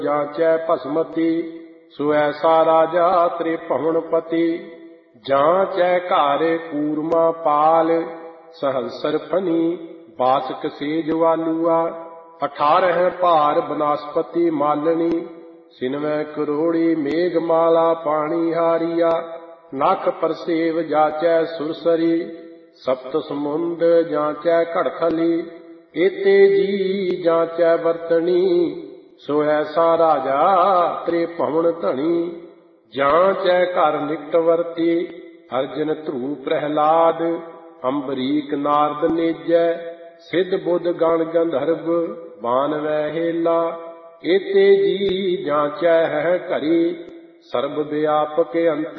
ਜਾਂਚੈ ਭਸਮਤੀ। ਸੋ ਐਸਾ ਰਾਜਾ ਤ੍ਰਿਭੁਵਨਪਤੀ। ਜਾਂਚੈ ਘਰ ਕੂਰਮਾ ਪਾਲ ਸਹੰਸਰ ਫਨੀ। ਬਾਸਕ ਸੇਜ ਵਾਲੂਆ 18 ਭਾਰ ਬਨਸਪਤੀ ਮਾਲਣੀ। ਸਿਨਵੈ ਕਰੋੜੀ ਮੇਘ ਮਾਲਾ ਪਾਣੀ ਹਾਰੀਆ। ਨਖ ਪਰਸੇਵ ਜਾਚੈ ਸੁਰਸਰੀ। ਸਪਤ ਸਮੁੰਦ ਜਾਂਚੈ ਘੜਖਲੀ। ਏਤੇ ਜੀ ਜਾਂਚੈ ਵਰਤਣੀ। ਸੋ ਐਸਾ ਰਾਜਾ ਤ੍ਰਿਭੁਵਨ ਧਣੀ। ਜਾਂਚੈ ਘਰ ਨਿਕਟਵਰਤੀ। ਅਰਜਨ ਧਰੂ ਪ੍ਰਹਿਲਾਦ। ਅੰਬਰੀਕ ਨਾਰਦ ਨੇਜੈ। ਸਿੱਧ ਬੁੱਧ ਗਣ ਗੰਧਰਵ ਬਾਨਵੈ ਹੇਲਾ। ਏਤੇ ਜੀ ਜਾਂਚੈ ਹੈ ਘਰੀ। ਸਰਬ ਵਿਆਪਕ ਅੰਤਰ